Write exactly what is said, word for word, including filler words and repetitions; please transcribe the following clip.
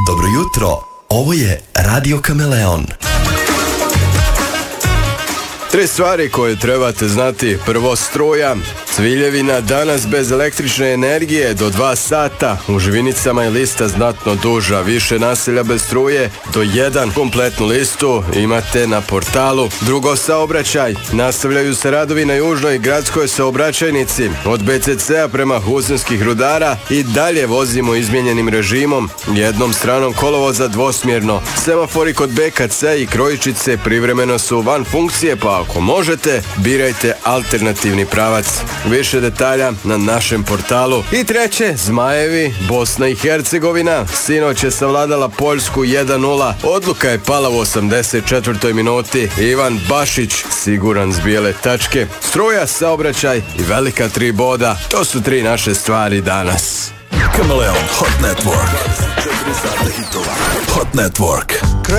Dobro jutro, ovo je Radio Kameleon. Tri stvari koje trebate znati. Prvo, struja. Cviljevina danas bez električne energije do dva sata. U Živinicama je lista znatno duža. Više naselja bez struje do jedan. Kompletnu listu imate na portalu. Drugo, saobraćaj. Nastavljaju se radovi na južnoj gradskoj saobraćajnici. Od be ce cea prema Husinskih rudara i dalje vozimo izmijenjenim režimom. Jednom stranom kolovoza dvosmjerno. Semafori kod be ka ce i Krojičice privremeno su van funkcije, pa ako možete, birajte alternativni pravac. Više detalja na našem portalu. I treće, Zmajevi, Bosna i Hercegovina. Sinoć je savladala Poljsku jedan nula. Odluka je pala u osamdeset četvrtoj minuti. Ivan Bašić siguran s bijele tačke. Struja, saobraćaj i velika tri boda. To su tri naše stvari danas. Kameleon Hot Network. Hot Network.